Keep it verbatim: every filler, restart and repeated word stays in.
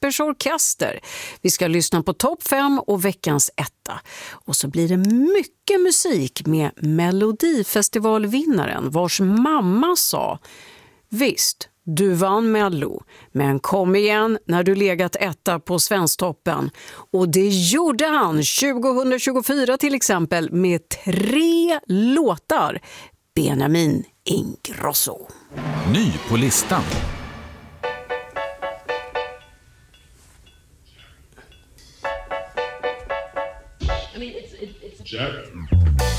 Peppers orkester. Vi ska lyssna på topp fem och veckans etta. Och så blir det mycket musik med Melodifestivalvinnaren vars mamma sa: visst, du vann Mello, men kom igen när du legat etta på Svensktoppen. Och det gjorde han tjugohundratjugofyra till exempel med tre låtar. Benjamin Ingrosso. Ny på listan.